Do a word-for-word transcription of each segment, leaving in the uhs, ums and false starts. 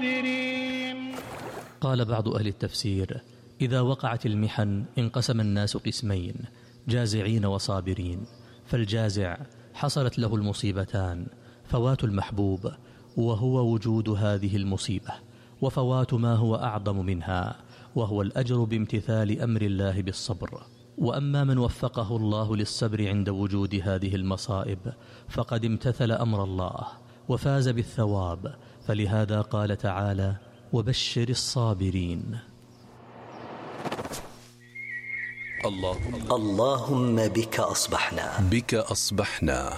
قال بعض أهل التفسير: إذا وقعت المحن انقسم الناس قسمين، جازعين وصابرين. فالجازع حصلت له المصيبتان: فوات المحبوب وهو وجود هذه المصيبة، وفوات ما هو أعظم منها وهو الأجر بامتثال أمر الله بالصبر. وأما من وفقه الله للصبر عند وجود هذه المصائب فقد امتثل أمر الله وفاز بالثواب. فلهذا قال تعالى: وبشر الصابرين. اللهم, اللهم بك أصبحنا بك أصبحنا.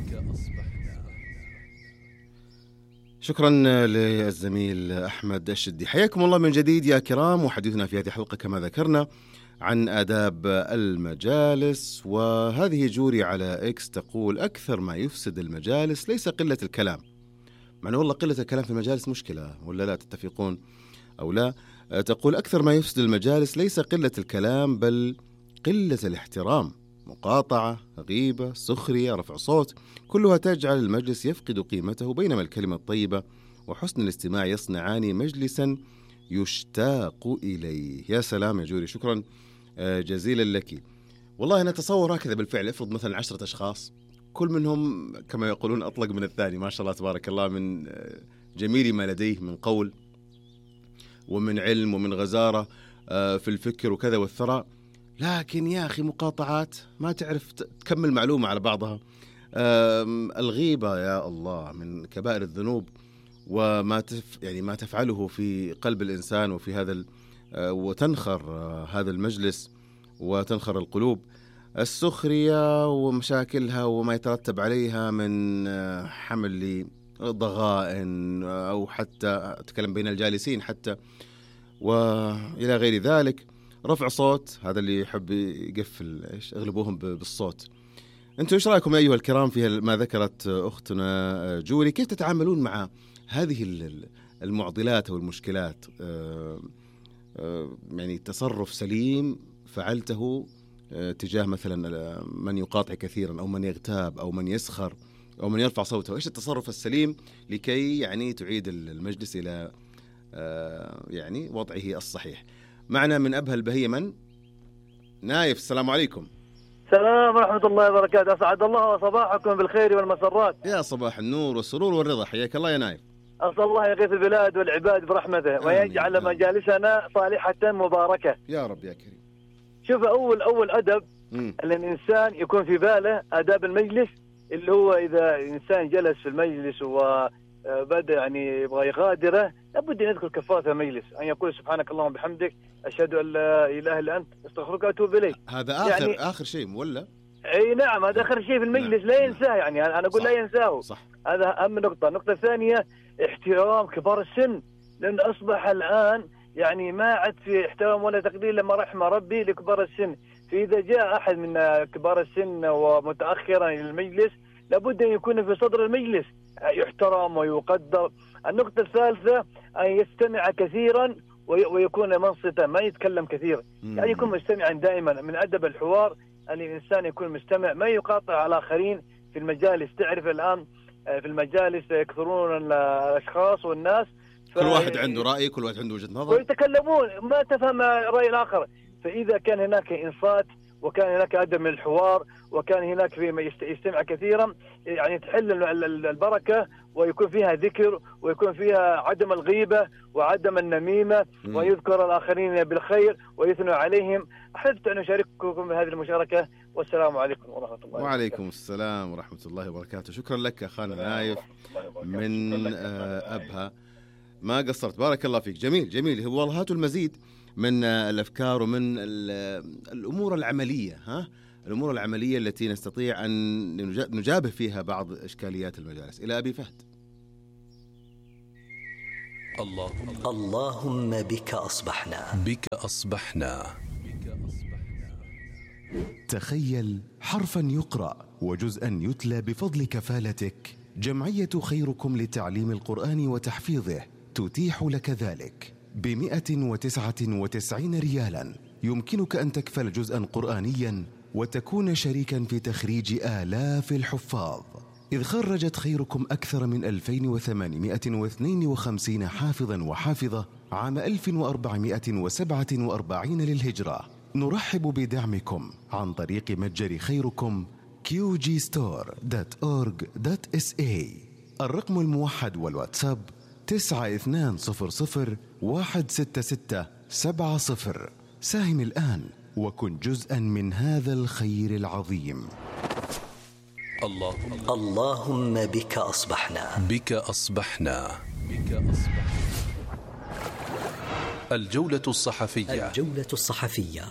شكرا للزميل أحمد الشدي. حياكم الله من جديد يا كرام، وحديثنا في هذه الحلقة كما ذكرنا عن آداب المجالس. وهذه جوري على إكس تقول: أكثر ما يفسد المجالس ليس قلة الكلام. معنى والله قلة الكلام في المجالس مشكلة، ولا لا تتفقون أو لا؟ تقول: أكثر ما يفسد المجالس ليس قلة الكلام بل قلة الاحترام، مقاطعة، غيبة، سخرية، رفع صوت، كلها تجعل المجلس يفقد قيمته، بينما الكلمة الطيبة وحسن الاستماع يصنعان مجلسا يشتاق إليه. يا سلام يا جوري، شكرا جزيلا لك. والله أنا أتصور هكذا بالفعل. افرض مثلا عشرة أشخاص كل منهم كما يقولون أطلق من الثاني، ما شاء الله تبارك الله، من جميل ما لديه من قول ومن علم ومن غزارة في الفكر وكذا والثراء، لكن يا أخي مقاطعات ما تعرف تكمل معلومة على بعضها. الغيبة يا الله من كبائر الذنوب، وما تف يعني ما تفعله في قلب الإنسان وفي هذا وتنخر هذا المجلس وتنخر القلوب. السخرية ومشاكلها وما يترتب عليها من حمل ضغائن أو حتى أتكلم بين الجالسين حتى وإلى غير ذلك. رفع صوت، هذا اللي يحب يقفل إيش اغلبوهم بالصوت. أنتم إيش رأيكم أيها الكرام في ما ذكرت أختنا جوري؟ كيف تتعاملون مع هذه المعضلات والمشكلات؟ يعني تصرف سليم فعلته تجاه مثلا من يقاطع كثيرا أو من يغتاب أو من يسخر أو من يرفع صوته، إيش التصرف السليم لكي يعني تعيد المجلس إلى يعني وضعه الصحيح؟ معنا من أبها البهية من نايف. السلام عليكم. السلام ورحمة الله وبركاته. أسعد الله صباحكم بالخير والمسرات. يا صباح النور والسرور والرضا، حياك الله يا نايف. أسأل الله يغيث البلاد والعباد برحمته ويجعل آمين. مجالسنا صالحة مباركة يا رب يا كريم. شوف، أول أول أدب م. أن الإنسان يكون في باله آداب المجلس، اللي هو إذا إنسان جلس في المجلس وبدأ يعني يبغى يغادره لابد أن يذكر كفارة المجلس، أن يقول سبحانك اللهم وبحمدك أشهد أن لا إله إلا أنت أستغفرك وأتوب إليك. هذا آخر يعني آخر شيء ولا؟ أي نعم، هذا آخر شيء في المجلس. نعم. لا ينساه، يعني أنا أقول لا ينساه. صح. هذا أهم نقطة. النقطة الثانية احترام كبار السن، لأن أصبح الآن يعني ما عاد في احترام ولا تقدير لما رحم ربي لكبار السن. فإذا جاء أحد من كبار السن ومتأخرا إلى المجلس لابد أن يكون في صدر المجلس يحترم ويقدر. النقطة الثالثة أن يستمع كثيرا ويكون منصتا، ما يتكلم كثير، يعني يكون مستمعا دائما. من أدب الحوار أن الإنسان يكون مستمع، ما يقاطع على الآخرين في المجالس. تعرف الآن في المجالس يكثرون الأشخاص والناس، كل واحد عنده رأي، كل واحد عنده وجهة نظر، ويتكلمون ما تفهم رأي الآخر. فإذا كان هناك إنصات وكان هناك أدب من الحوار وكان هناك في يستمع كثيرا، يعني تحل البركة ويكون فيها ذكر ويكون فيها عدم الغيبة وعدم النميمة م. ويذكر الآخرين بالخير ويثنوا عليهم. أحببت أن أشارككم بهذه المشاركة، والسلام عليكم ورحمة الله وبركاته. وعليكم السلام ورحمة الله وبركاته. شكرا لك أخانا نايف من أبها، ما قصرت، بارك الله فيك. جميل جميل. والله هاتوا المزيد من الأفكار ومن الأمور العملية، ها الأمور العملية التي نستطيع أن نجابه فيها بعض إشكاليات المجالس. إلى أبي فهد. اللهم اللهم بك أصبحنا بك أصبحنا. تخيل حرفا يقرأ وجزءا يتلى بفضل كفالتك. جمعية خيركم لتعليم القرآن وتحفيظه تتيح لك ذلك بمئة وتسعة وتسعين ريالا. يمكنك أن تكفل جزءا قرآنيا وتكون شريكا في تخريج آلاف الحفاظ. إذ خرجت خيركم أكثر من ألفين وثمانمائة واثنين وخمسين حافظا وحافظة عام ألف وأربعمائة وسبعة وأربعين للهجرة. نرحب بدعمكم عن طريق متجر خيركم كيو جي ستور دوت أورغ دوت إس إيه. الرقم الموحد والواتساب تسعة اثنان صفر صفر واحد ستة ستة سبعة صفر. ساهم الآن وكن جزءا من هذا الخير العظيم. اللهم اللهم بك أصبحنا بك أصبحنا بك أصبحنا. الجولة الصحفية الجولة الصحفية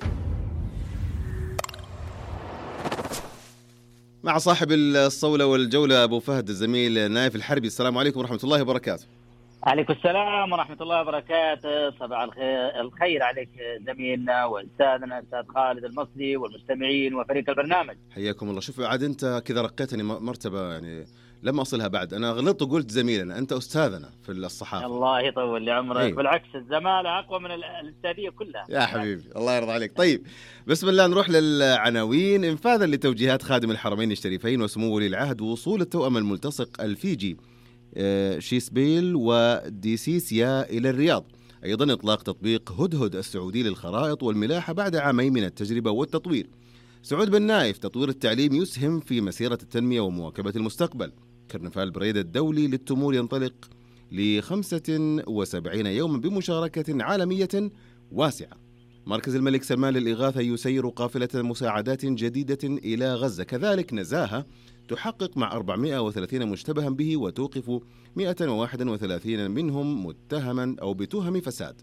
مع صاحب الصولة والجولة أبو فهد الزميل نايف الحربي. السلام عليكم ورحمة الله وبركاته. عليكم السلام ورحمة الله وبركاته. صباح الخير عليك زميلنا وأستاذنا أستاذ خالد المصري والمستمعين وفريق البرنامج. حياكم الله. شوف عاد أنت كذا رقيتني مرتبة يعني لما أصلها بعد. أنا غلطت وقلت زميلنا، أنت أستاذنا في الصحافة. الله يطول لي عمرك. أيوه. بالعكس الزمالة أقوى من الأستاذية كلها يا حبيبي الله يرضى عليك. طيب بسم الله نروح للعناوين. انفاذا لتوجيهات خادم الحرمين الشريفين وسمو ولي العهد وصول التوأم الملتصق الفيجي شيسبيل وديسيسيا إلى الرياض. أيضا إطلاق تطبيق هدهد السعودي للخرائط والملاحة بعد عامين من التجربة والتطوير. سعود بن نايف تطوير التعليم يسهم في مسيرة التنمية ومواكبة المستقبل. كرنفال بريد الدولي للتمور ينطلق لخمسة وسبعين يوما بمشاركة عالمية واسعة. مركز الملك سلمان للإغاثة يسير قافلة مساعدات جديدة إلى غزة. كذلك نزاهة تحقق مع أربعمائة وثلاثين مشتبها به وتوقف مائة وواحد وثلاثين منهم متهما أو بتهم فساد.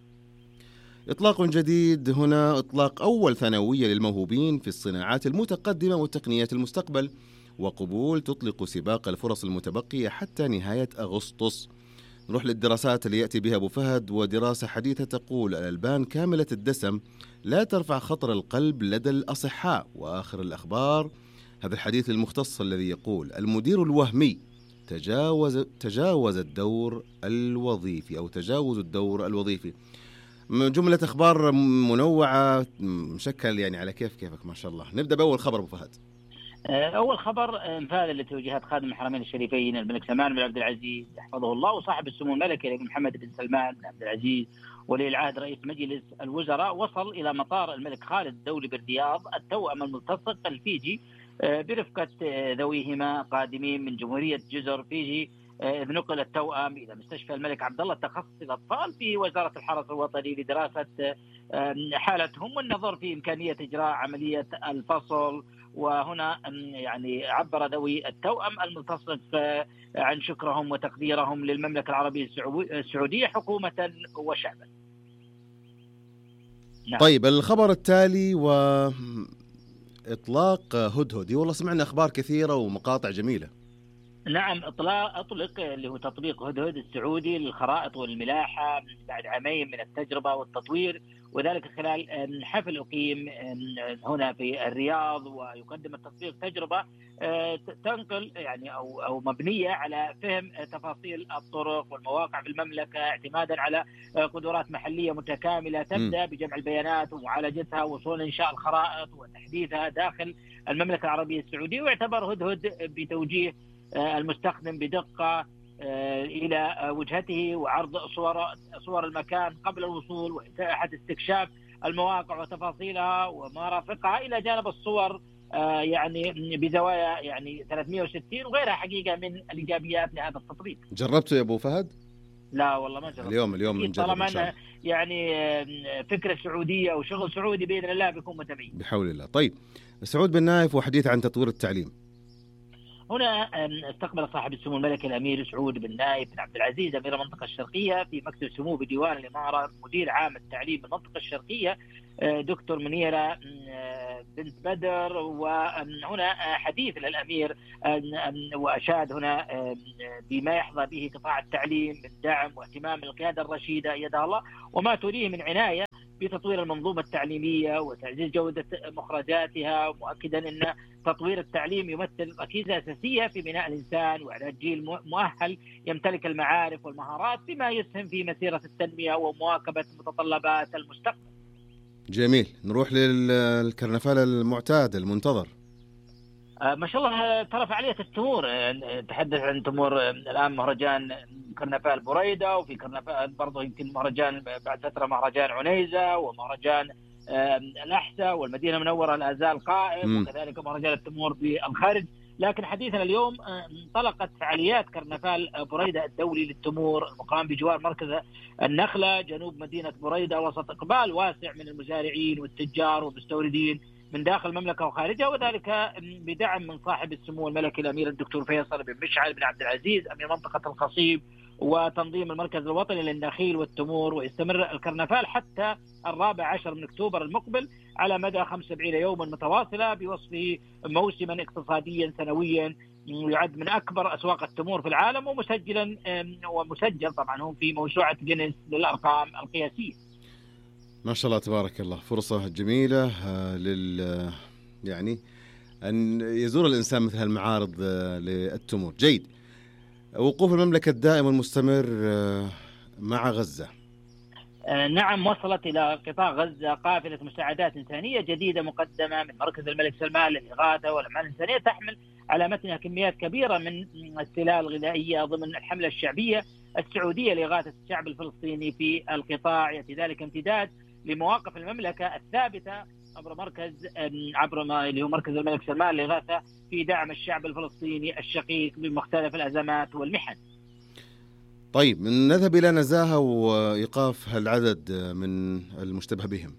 إطلاق جديد هنا، إطلاق أول ثانوية للموهوبين في الصناعات المتقدمة وتقنيات المستقبل. وقبول تطلق سباق الفرص المتبقية حتى نهاية أغسطس. نروح للدراسات اللي يأتي بها أبو فهد. ودراسة حديثة تقول الألبان كاملة الدسم لا ترفع خطر القلب لدى الأصحاء. وآخر الأخبار هذا الحديث المختص الذي يقول المدير الوهمي تجاوز تجاوز الدور الوظيفي أو تجاوز الدور الوظيفي. جملة أخبار منوعة مشكل يعني على كيف كيفك ما شاء الله. نبدأ بأول خبر أبو فهد. أول خبر انفاذا لتوجيهات خادم الحرمين الشريفين الملك سلمان بن عبد العزيز يحفظه الله وصاحب السمو الملكي محمد بن سلمان بن عبد العزيز ولي العهد رئيس مجلس الوزراء وصل إلى مطار الملك خالد الدولي بالرياض التوأم الملتصق الفيجي برفقة ذويهما قادمين من جمهورية جزر فيجي، إذ نقل التوأم إلى مستشفى الملك عبد الله التخصصي للأطفال في وزارة الحرس الوطني لدراسة حالتهم والنظر في إمكانية إجراء عملية الفصل. وهنا يعني عبر ذوي التوأم الملتصق عن شكرهم وتقديرهم للمملكة العربية السعودية حكومة وشعبا. نعم. طيب الخبر التالي وإطلاق هدهد. والله سمعنا أخبار كثيرة ومقاطع جميلة. نعم اطلاق اطلق اللي هو تطبيق هدهد السعودي للخرائط والملاحه بعد عامين من التجربه والتطوير، وذلك خلال حفل اقيم هنا في الرياض. ويقدم التطبيق تجربه تنقل يعني او او مبنيه على فهم تفاصيل الطرق والمواقع في المملكه اعتمادا على قدرات محليه متكامله تبدا بجمع البيانات ومعالجتها وصول انشاء الخرائط وتحديثها داخل المملكه العربيه السعوديه. ويعتبر هدهد بتوجيه المستخدم بدقة إلى وجهته وعرض صور صور المكان قبل الوصول وإتاحة استكشاف المواقع وتفاصيلها وما رافقها إلى جانب الصور يعني بزوايا يعني ثلاثمائة وستين وغيرها حقيقة من الإيجابيات لهذا التطبيق. جربته يا أبو فهد؟ لا والله ما جربت. اليوم اليوم نجرب طالما أنا يعني فكرة سعودية وشغل سعودي بإذن الله بيكون متميز بحول الله. طيب سعود بن نايف وحديث عن تطوير التعليم. هنا استقبل صاحب السمو الملكي الأمير سعود بن نايف بن عبد العزيز أمير المنطقة الشرقية في مكتب سمو بديوان الإمارة مدير عام التعليم بالمنطقة الشرقية دكتور منيرة بنت بدر. وهنا حديث للأمير وأشاد هنا بما يحظى به قطاع التعليم من دعم واهتمام القيادة الرشيدة أيدها الله وما تريه من عناية بتطوير المنظومة التعليمية وتعزيز جودة مخرجاتها، مؤكدا أن تطوير التعليم يمثل ركيزة أساسية في بناء الإنسان وإعداد جيل مؤهل يمتلك المعارف والمهارات بما يسهم في مسيرة التنمية ومواكبة متطلبات المستقبل. جميل. نروح للكرنفال المعتاد المنتظر. ما شاء الله ترى فعالية التمور، تحدث عن تمور الآن مهرجان كرنفال بريدة، وفي كرنفال برضه يمكن مهرجان بعد فترة مهرجان عنيزة، ومهرجان الأحساء، والمدينة المنورة لا زال قائم، م. وكذلك مهرجان التمور بالخارج. لكن حديثنا اليوم انطلقت فعاليات كرنفال بريدة الدولي للتمور المقام بجوار مركز النخلة جنوب مدينة بريدة، وسط إقبال واسع من المزارعين والتجار والمستوردين من داخل المملكة وخارجها، وذلك بدعم من صاحب السمو الملكي الأمير الدكتور فيصل بن مشعل بن عبد العزيز أمير منطقة الخصيب، وتنظيم المركز الوطني للنخيل والتمور. ويستمر الكرنفال حتى الرابع عشر من أكتوبر المقبل على مدى خمسة وسبعين يوما متواصلة، بوصفه موسما اقتصاديا سنويا يعد من أكبر أسواق التمور في العالم، ومسجلا ومسجل طبعا هم في موسوعة جينيس للأرقام القياسية. ما شاء الله تبارك الله، فرصة جميلة لل يعني أن يزور الإنسان مثل هالمعارض للتمور. جيد. وقوف المملكة الدائم والمستمر مع غزة. نعم، وصلت إلى قطاع غزة قافلة مساعدات إنسانية جديدة مقدمة من مركز الملك سلمان للإغاثة والأعمال الإنسانية، تحمل على متنها كميات كبيرة من السلال الغذائية ضمن الحملة الشعبية السعودية لإغاثة الشعب الفلسطيني في القطاع. يأتي ذلك امتداد لمواقف المملكة الثابتة عبر مركز عبر ما اللي هو مركز الملك سلمان للإغاثة في دعم الشعب الفلسطيني الشقيق بمختلف الأزمات والمحن. طيب، نذهب إلى نزاهة وإيقاف العدد من المشتبه بهم.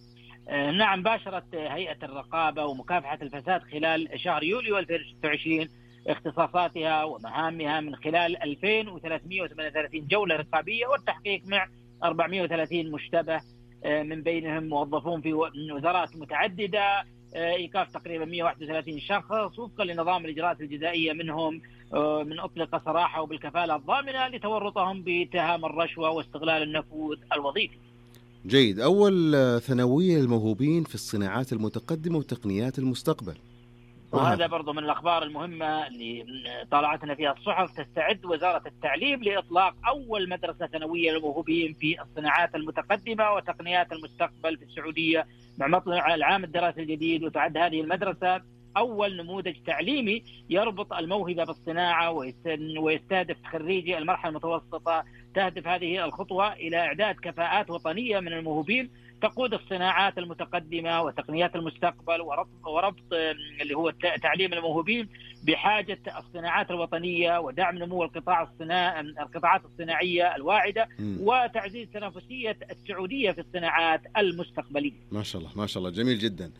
نعم، باشرت هيئة الرقابة ومكافحة الفساد خلال شهر يوليو ألفين وستة وعشرين اختصاصاتها ومهامها من خلال ألفين وثلاثمئة وثمانية وثلاثين جولة رقابية والتحقيق مع أربعمئة وثلاثين مشتبه، من بينهم موظفون في وزارات متعددة، إيقاف تقريبا مئة وواحد وثلاثين شخص وفقا لنظام الإجراءات الجزائية، منهم من أطلق سراحة وبالكفالة الضامنة لتورطهم باتهام الرشوة واستغلال النفوذ الوظيفي. جيد. أول ثانوية للموهوبين في الصناعات المتقدمة وتقنيات المستقبل، وهذا برضو من الأخبار المهمة اللي طالعتنا فيها الصحف. تستعد وزارة التعليم لإطلاق أول مدرسة ثانوية للموهوبين في الصناعات المتقدمة وتقنيات المستقبل في السعودية مع مطلع العام الدراسي الجديد. وتعد هذه المدرسة أول نموذج تعليمي يربط الموهبة بالصناعة ويستهدف خريجي المرحلة المتوسطة. تهدف هذه الخطوة إلى إعداد كفاءات وطنية من الموهوبين تقود الصناعات المتقدمة وتقنيات المستقبل، وربط, وربط اللي هو تعليم الموهوبين بحاجة الصناعات الوطنية ودعم نمو القطاع الصناع القطاعات الصناعية الواعدة م. وتعزيز تنافسية السعودية في الصناعات المستقبلية. ما شاء الله ما شاء الله، جميل جدا.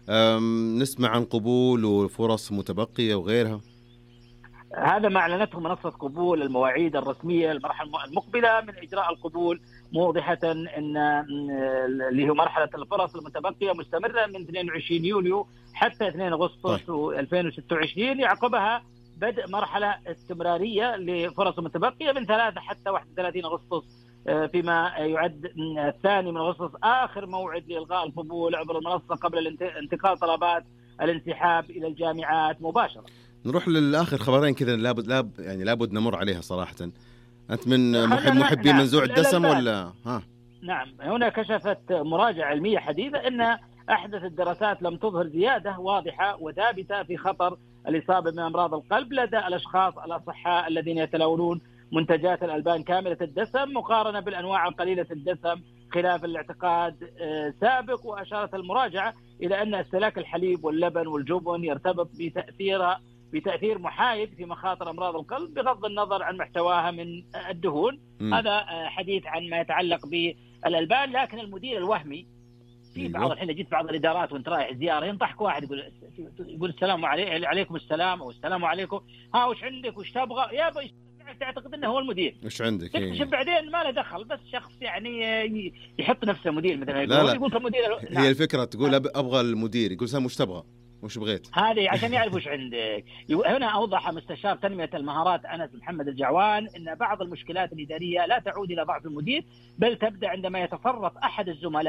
نسمع عن قبول وفرص متبقية وغيرها. هذا ما أعلنته منصة قبول المواعيد الرسمية المرحلة المقبلة من إجراء القبول، موضحة أن اللي هو مرحلة الفرص المتبقية مستمرة من اثنين وعشرين يوليو حتى اثنين أغسطس ألفين وستة وعشرين، يعقبها بدء مرحلة استمرارية لفرص متبقية من ثلاثة حتى واحد وثلاثين أغسطس، فيما يعد الثاني من أغسطس آخر موعد لإلغاء القبول عبر المنصة قبل انتقال طلبات الانسحاب إلى الجامعات مباشرة. نروح للآخر خبرين كذا لابد لاب يعني لابد نمر عليها صراحة. أنت من محب محبي نعم. منزوع الدسم ولا ها؟ نعم، هنا كشفت مراجعة علمية حديثة أن أحدث الدراسات لم تظهر زيادة واضحة وثابتة في خطر الإصابة بأمراض القلب لدى الأشخاص الأصحاء الذين يتناولون منتجات الألبان كاملة الدسم مقارنة بالأنواع القليلة الدسم، خلاف الاعتقاد سابق. وأشارت المراجعة إلى أن استهلاك الحليب واللبن والجبن يرتبط بتأثيرها بتأثير محايد في مخاطر أمراض القلب بغض النظر عن محتواها من الدهون. م. هذا حديث عن ما يتعلق بالألبان. لكن المدير الوهمي في بعض الحين جيت بعض الإدارات وانت رايح زيارة ينطحك واحد يقول يقول السلام علي عليكم السلام أو السلام عليكم، ها وش عندك وش تبغى يا بي، تعتقد انه هو المدير. وش عندك؟ تكتشف بعدين ما له دخل، بس شخص يعني يحط نفسه مدير مثلا. لا لا. يقول المدير هي نعم. الفكرة تقول ابغى المدير، يقول سام وش تبغى وش بغيت، هذه عشان يعرف وش عندك. هنا أوضح مستشار تنمية المهارات أنس محمد الجعوان أن بعض المشكلات الإدارية لا تعود إلى ضعف المدير، بل تبدأ عندما يتفرط أحد الزملاء